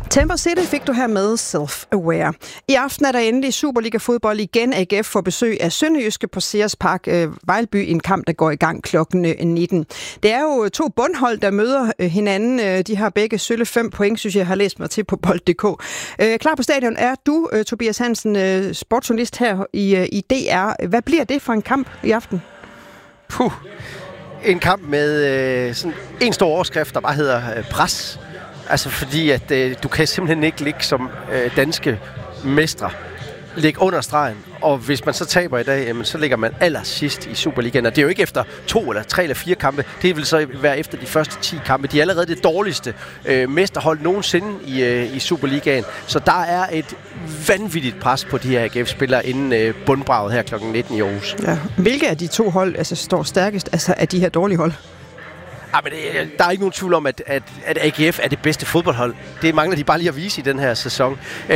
Tamper City fik du her med Self-Aware. I aften er der endelig Superliga-fodbold igen. AGF får besøg af Sønderjyske på Sears Park Vejlby, en kamp, der går i gang klokken 19. Det er jo to bundhold, der møder hinanden. De har begge sølle 5 point, synes jeg har læst mig til på bold.dk. Klar på stadion er du, Tobias Hansen, sportsjournalist her i DR. Hvad bliver det for en kamp i aften? En kamp med sådan en stor overskrift, der bare hedder pres. Altså fordi, at du kan simpelthen ikke ligge som danske mestre, ligge under stregen. Og hvis man så taber i dag, jamen, så ligger man allersidst i Superligaen. Og det er jo ikke efter 2 eller 3 eller 4 kampe. Det vil så være efter de første 10 kampe. De er allerede det dårligste mesterhold nogensinde i Superligaen. Så der er et vanvittigt pres på de her AGF-spillere inden bundbraget her kl. 19 i Aarhus. Ja. Hvilke af de to hold står stærkest af de her dårlige hold? Men der er ikke nogen tvivl om, at AGF er det bedste fodboldhold. Det mangler de bare lige at vise i den her sæson.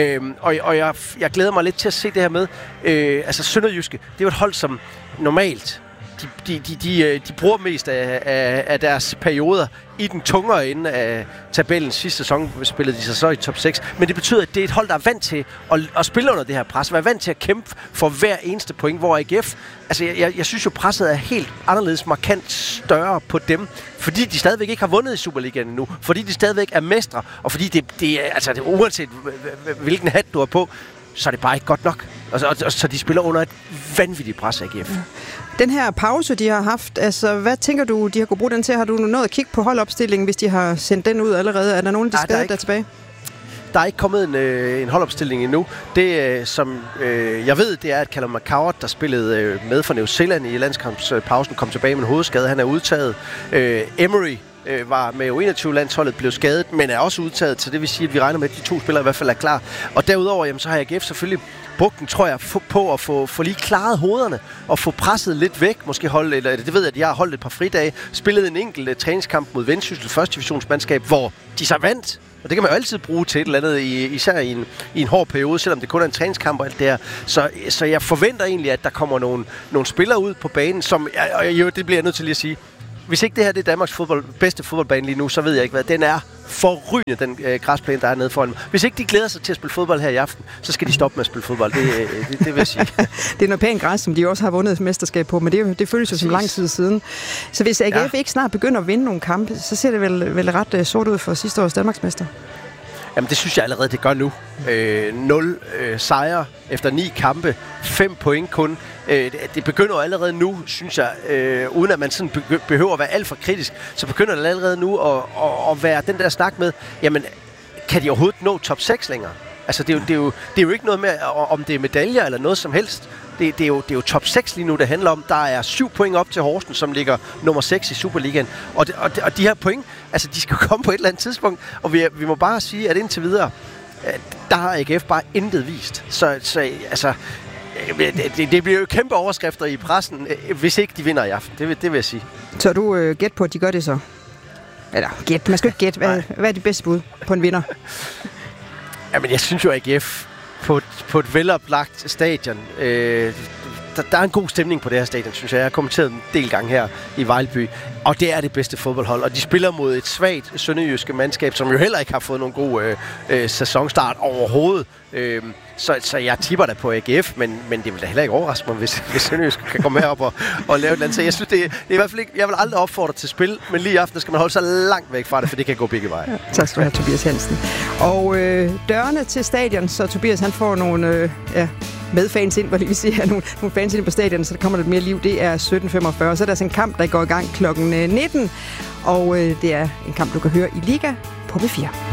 Og jeg glæder mig lidt til at se det her med. Altså Sønderjyske, det er jo et hold, som normalt de bruger mest af deres perioder i den tungere ende af tabellen. Sidste sæson spillede de sig så i top 6. Men det betyder, at det er et hold, der er vant til at spille under det her pres. Være vant til at kæmpe for hver eneste point, hvor AGF... Altså, jeg synes jo, presset er helt anderledes markant større på dem, fordi de stadigvæk ikke har vundet i Superligaen endnu. Fordi de stadigvæk er mestre. Og fordi det er uanset hvilken hat du har på, så er det bare ikke godt nok. Så de spiller under et vanvittigt pres, AGF. Den her pause, de har haft, altså hvad tænker du, de har kunnet bruge den til? Har du nået at kigge på holdopstillingen, hvis de har sendt den ud allerede? Er der nogen af de skadede, der er tilbage? Der er ikke kommet en holdopstilling endnu. Det, som jeg ved, det er, at Callum McCoward, der spillede med for New Zealand i landskampspausen, kom tilbage med en hovedskade. Han er udtaget. Emery var med U21-landsholdet, blev skadet, men er også udtaget, så det vil sige, at vi regner med, at de 2 spillere i hvert fald er klar. Og derudover, jamen, så har AGF selvfølgelig brugt den, tror jeg, på at få lige klaret hovederne og få presset lidt væk. Måske holde, eller det ved jeg, at jeg har holdt et par fridage, spillet en enkelt træningskamp mod Vendsyssel, første divisionsmandskab, hvor de så vandt. Og det kan man jo altid bruge til et eller andet, især i en hård periode, selvom det kun er en træningskamp og alt det her. Så jeg forventer egentlig, at der kommer nogle spillere ud på banen, som, det bliver jeg nødt til lige at sige, hvis ikke det her det er Danmarks bedste fodboldbane lige nu, så ved jeg ikke hvad. Den er forrygende, den græsplæne, der er nede foran mig. Hvis ikke de glæder sig til at spille fodbold her i aften, så skal de stoppe med at spille fodbold. Det vil jeg sige. Det er noget pænt græs, som de også har vundet et mesterskab på, men det føles jo som lang tid siden. Så hvis AGF ikke snart begynder at vinde nogle kampe, så ser det vel ret sort ud for sidste års Danmarksmester. Jamen det synes jeg allerede, det gør nu. 0 sejre efter 9 kampe, 5 point kun. Det begynder allerede nu, synes jeg, uden at man sådan behøver at være alt for kritisk, så begynder det allerede nu at være den der snak med, jamen kan de overhovedet nå top 6 længere? Altså det er jo ikke noget med, om det er medaljer eller noget som helst. Det er jo top 6 lige nu, det handler om. Der er 7 point op til Horsens, som ligger nummer 6 i Superligaen. Og de her point, altså de skal komme på et eller andet tidspunkt. Og vi må bare sige, at indtil videre, der har AGF bare intet vist. Så altså, det bliver jo kæmpe overskrifter i pressen, hvis ikke de vinder i aften. Det vil jeg sige. Så du gæt på, at de gør det så? Eller gæt, man skal ikke gætte. Hvad er det bedste bud på en vinder? Jamen, jeg synes jo, at AGF på et veloplagt stadion, der er en god stemning på det her stadion, synes jeg. Jeg har kommenteret en del gange her i Vejlby, og det er det bedste fodboldhold. Og de spiller mod et svagt sønderjyske mandskab, som jo heller ikke har fået nogen god sæsonstart overhovedet. Så jeg tipper da på AGF, men det vil da heller ikke overraske mig, hvis Sønderjysk kan komme herop og lave et eller andet. Så jeg synes, det er i hvert fald ikke... Jeg vil aldrig opfordre til spil, men lige i aften skal man holde sig langt væk fra det, for det kan gå begge veje. Ja, tak skal du have, Tobias Hansen. Og dørene til stadion, så Tobias han får nogle medfans ind, hvor det vil sige, at nogle fans ind på stadion, så der kommer lidt mere liv. Det er 17.45, så er der altså en kamp, der går i gang klokken 19, og det er en kamp, du kan høre i Liga på B4.